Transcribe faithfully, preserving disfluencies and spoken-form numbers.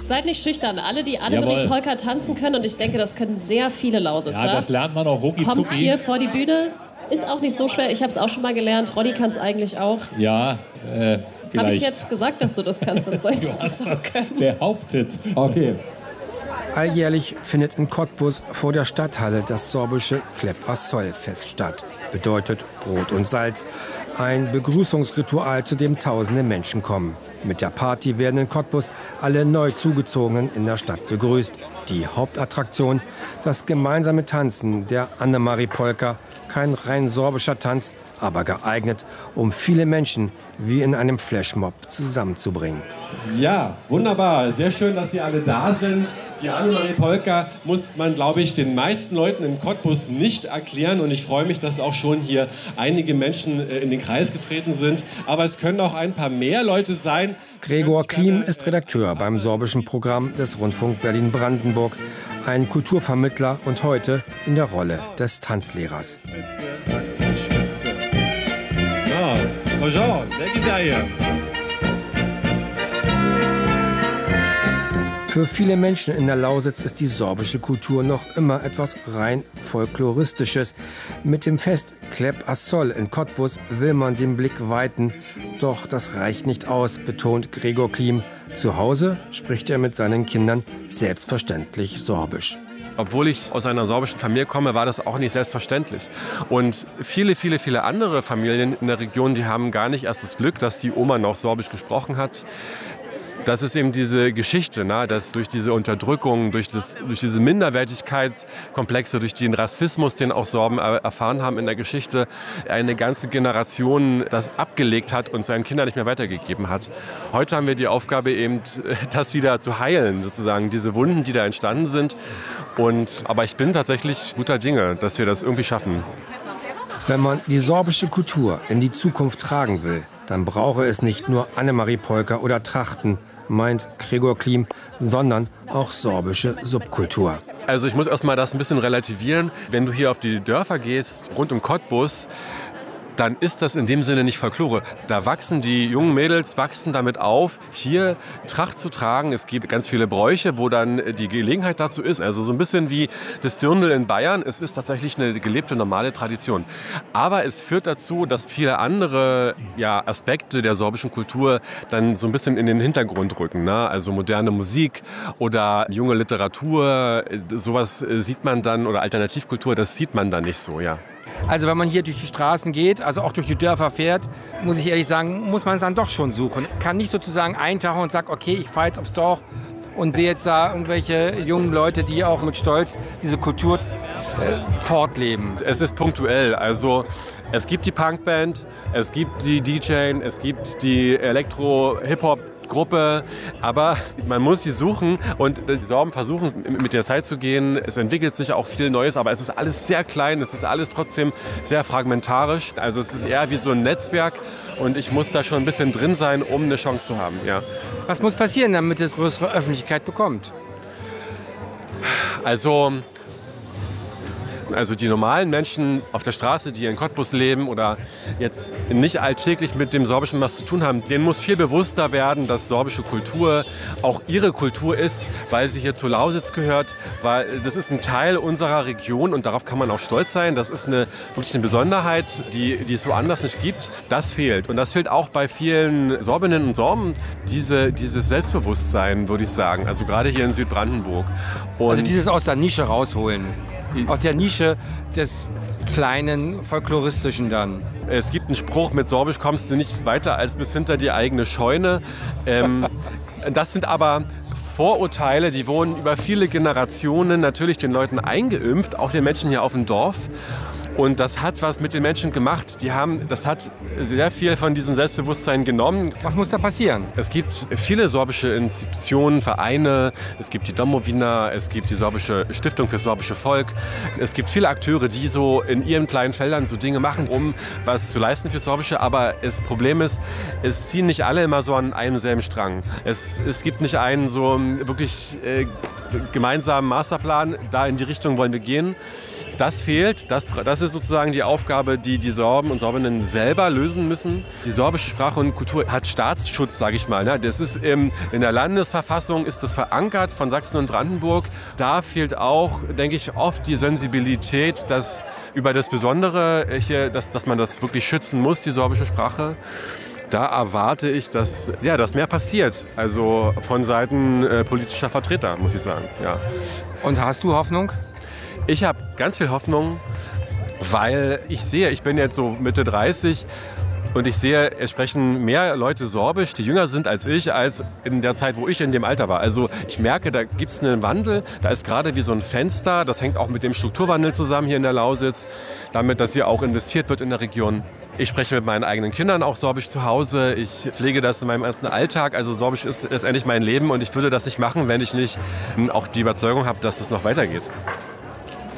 Seid nicht schüchtern. Alle, die Annemarie-Polka tanzen können, und ich denke, das können sehr viele Lausitzer. Ja, das lernt man auch rucki Kommt zucki. hier vor die Bühne. Ist auch nicht so schwer. Ich habe es auch schon mal gelernt. Roddy kann es eigentlich auch. Ja, äh, vielleicht. Habe ich jetzt gesagt, dass du das kannst? Dann soll ich Du das hast auch das können. behauptet. Okay. Alljährlich findet in Cottbus vor der Stadthalle das sorbische Klepp Assol-Fest statt. Bedeutet Brot und Salz. Ein Begrüßungsritual, zu dem tausende Menschen kommen. Mit der Party werden in Cottbus alle neu Zugezogenen in der Stadt begrüßt. Die Hauptattraktion, das gemeinsame Tanzen der Annemarie-Polka. Kein rein sorbischer Tanz, aber geeignet, um viele Menschen wie in einem Flashmob zusammenzubringen. Ja, wunderbar. Sehr schön, dass Sie alle da sind. Die Annemarie-Polka muss man, glaube ich, den meisten Leuten in Cottbus nicht erklären. Und ich freue mich, dass auch schon hier einige Menschen in den Kreis getreten sind. Aber es können auch ein paar mehr Leute sein. Gregor Klim ist Redakteur beim sorbischen Programm des Rundfunk Berlin-Brandenburg. Ein Kulturvermittler und heute in der Rolle des Tanzlehrers. Ja, Frau Jean, wer geht da hier? Für viele Menschen in der Lausitz ist die sorbische Kultur noch immer etwas rein Folkloristisches. Mit dem Fest Klepp Assol in Cottbus will man den Blick weiten. Doch das reicht nicht aus, betont Gregor Klim. Zu Hause spricht er mit seinen Kindern selbstverständlich Sorbisch. Obwohl ich aus einer sorbischen Familie komme, war das auch nicht selbstverständlich. Und viele, viele, viele andere Familien in der Region, die haben gar nicht erst das Glück, dass die Oma noch Sorbisch gesprochen hat. Das ist eben diese Geschichte, ne, dass durch diese Unterdrückung, durch, das, durch diese Minderwertigkeitskomplexe, durch den Rassismus, den auch Sorben erfahren haben in der Geschichte, eine ganze Generation das abgelegt hat und seinen Kindern nicht mehr weitergegeben hat. Heute haben wir die Aufgabe, eben das wieder zu heilen, sozusagen, diese Wunden, die da entstanden sind. Und, aber ich bin tatsächlich guter Dinge, dass wir das irgendwie schaffen. Wenn man die sorbische Kultur in die Zukunft tragen will, dann brauche es nicht nur Annemarie-Polka oder Trachten, meint Gregor Klim, sondern auch sorbische Subkultur. Also ich muss erst mal das ein bisschen relativieren. Wenn du hier auf die Dörfer gehst, rund um Cottbus, dann ist das in dem Sinne nicht Folklore. Da wachsen die jungen Mädels, wachsen damit auf, hier Tracht zu tragen. Es gibt ganz viele Bräuche, wo dann die Gelegenheit dazu ist. Also so ein bisschen wie das Dirndl in Bayern. Es ist tatsächlich eine gelebte, normale Tradition. Aber es führt dazu, dass viele andere ja, Aspekte der sorbischen Kultur dann so ein bisschen in den Hintergrund rücken. Ne? Also moderne Musik oder junge Literatur, sowas sieht man dann, oder Alternativkultur, das sieht man dann nicht so, ja. Also wenn man hier durch die Straßen geht, also auch durch die Dörfer fährt, muss ich ehrlich sagen, muss man es dann doch schon suchen. Kann nicht sozusagen eintauchen und sagen, okay, ich fahre jetzt aufs Dorf und sehe jetzt da irgendwelche jungen Leute, die auch mit Stolz diese Kultur äh, fortleben. Es ist punktuell, also es gibt die Punkband, es gibt die D J, es gibt die Elektro-Hip-Hop Gruppe, aber man muss sie suchen und die Sorben versuchen mit der Zeit zu gehen. Es entwickelt sich auch viel Neues, aber es ist alles sehr klein, es ist alles trotzdem sehr fragmentarisch. Also es ist eher wie so ein Netzwerk und ich muss da schon ein bisschen drin sein, um eine Chance zu haben. Ja. Was muss passieren, damit es größere Öffentlichkeit bekommt? Also Also die normalen Menschen auf der Straße, die in Cottbus leben oder jetzt nicht alltäglich mit dem Sorbischen was zu tun haben, denen muss viel bewusster werden, dass sorbische Kultur auch ihre Kultur ist, weil sie hier zu Lausitz gehört, weil das ist ein Teil unserer Region und darauf kann man auch stolz sein. Das ist eine, wirklich eine Besonderheit, die, die es woanders nicht gibt. Das fehlt. Und das fehlt auch bei vielen Sorbinnen und Sorben, diese, dieses Selbstbewusstsein, würde ich sagen. Also gerade hier in Südbrandenburg. Und also dieses aus der Nische rausholen. Aus der Nische des kleinen Folkloristischen dann. Es gibt einen Spruch, mit Sorbisch kommst du nicht weiter als bis hinter die eigene Scheune. Ähm, das sind aber Vorurteile, die wurden über viele Generationen natürlich den Leuten eingeimpft, auch den Menschen hier auf dem Dorf. Und das hat was mit den Menschen gemacht. Die haben, das hat sehr viel von diesem Selbstbewusstsein genommen. Was muss da passieren? Es gibt viele sorbische Institutionen, Vereine. Es gibt die Domowina, es gibt die sorbische Stiftung für sorbische Volk. Es gibt viele Akteure, die so in ihren kleinen Feldern so Dinge machen, um was zu leisten für Sorbische. Aber das Problem ist, es ziehen nicht alle immer so an einem selben Strang. Es, es gibt nicht einen so wirklich äh, gemeinsamen Masterplan. Da in die Richtung wollen wir gehen. Das fehlt. Das, das ist sozusagen die Aufgabe, die die Sorben und Sorbinnen selber lösen müssen. Die sorbische Sprache und Kultur hat Staatsschutz, sage ich mal. Das ist im, in der Landesverfassung ist das verankert von Sachsen und Brandenburg. Da fehlt auch, denke ich, oft die Sensibilität, dass über das Besondere hier, dass, dass man das wirklich schützen muss, die sorbische Sprache. Da erwarte ich, dass, ja, dass mehr passiert. Also von Seiten äh, politischer Vertreter, muss ich sagen. Ja. Und hast du Hoffnung? Ich habe ganz viel Hoffnung, weil ich sehe, ich bin jetzt so Mitte dreißig und ich sehe, es sprechen mehr Leute Sorbisch, die jünger sind als ich, als in der Zeit, wo ich in dem Alter war. Also ich merke, da gibt es einen Wandel, da ist gerade wie so ein Fenster, das hängt auch mit dem Strukturwandel zusammen hier in der Lausitz, damit, dass hier auch investiert wird in der Region. Ich spreche mit meinen eigenen Kindern auch Sorbisch zu Hause. Ich pflege das in meinem ganzen Alltag. Also Sorbisch ist letztendlich mein Leben und ich würde das nicht machen, wenn ich nicht auch die Überzeugung habe, dass es noch weitergeht.